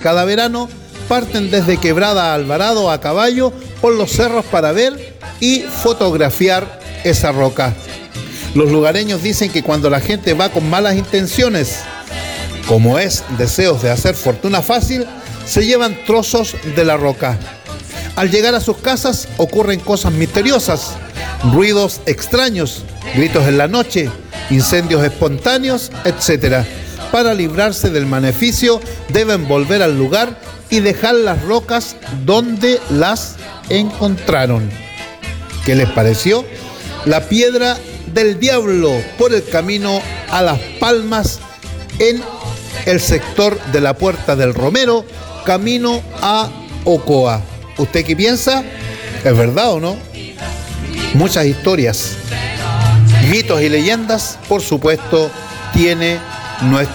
cada verano parten desde Quebrada Alvarado a caballo por los cerros para ver y fotografiar esa roca. Los lugareños dicen que cuando la gente va con malas intenciones, como es deseos de hacer fortuna fácil, se llevan trozos de la roca. Al llegar a sus casas ocurren cosas misteriosas, ruidos extraños, gritos en la noche, incendios espontáneos, etc. Para librarse del maleficio deben volver al lugar y dejar las rocas donde las encontraron. ¿Qué les pareció? La Piedra del Diablo por el camino a Las Palmas en el sector de la Puerta del Romero, camino a Ocoa. ¿Usted qué piensa? ¿Es verdad o no? Muchas historias, mitos y leyendas, por supuesto, tiene nuestra